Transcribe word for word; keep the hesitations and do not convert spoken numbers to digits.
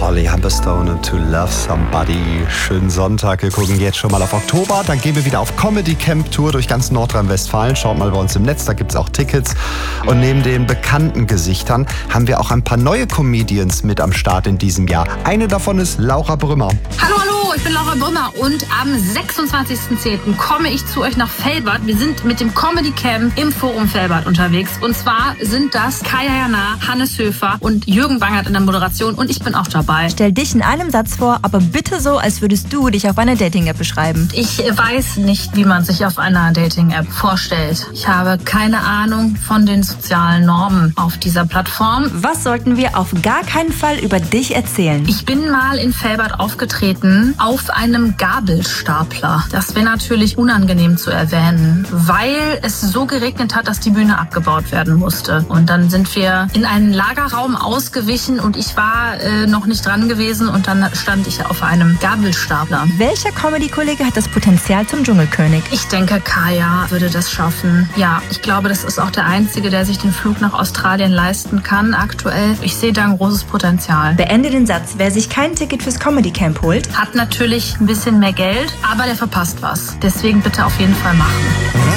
Molly Humberstone und To Love Somebody. Schönen Sonntag. Wir gucken jetzt schon mal auf Oktober. Dann gehen wir wieder auf Comedy Camp Tour durch ganz Nordrhein-Westfalen. Schaut mal bei uns im Netz, da gibt es auch Tickets. Und neben den bekannten Gesichtern haben wir auch ein paar neue Comedians mit am Start in diesem Jahr. Eine davon ist Laura Brümmer. Hallo, hallo, ich bin Laura Brümmer und am sechsundzwanzigsten zehnten komme ich zu euch nach Velbert. Wir sind mit dem Comedy Camp im Forum Velbert unterwegs. Und zwar sind das Kaya Jana, Hannes Höfer und Jürgen Bangert in der Moderation und ich bin auch dabei. Stell dich in einem Satz vor, aber bitte so, als würdest du dich auf einer Dating-App beschreiben. Ich weiß nicht, wie man sich auf einer Dating-App vorstellt. Ich habe keine Ahnung von den sozialen Normen auf dieser Plattform. Was sollten wir auf gar keinen Fall über dich erzählen? Ich bin mal in Velbert aufgetreten auf einem Gabelstapler. Das wäre natürlich unangenehm zu erwähnen, weil es so geregnet hat, dass die Bühne abgebaut werden musste. Und dann sind wir in einen Lagerraum ausgewichen und ich war äh, noch nicht dran gewesen und dann stand ich auf einem Gabelstapler. Welcher Comedy-Kollege hat das Potenzial zum Dschungelkönig? Ich denke, Kaya würde das schaffen. Ja, ich glaube, das ist auch der Einzige, der sich den Flug nach Australien leisten kann aktuell. Ich sehe da ein großes Potenzial. Beende den Satz. Wer sich kein Ticket fürs Comedy Camp holt, hat natürlich ein bisschen mehr Geld, aber der verpasst was. Deswegen bitte auf jeden Fall machen.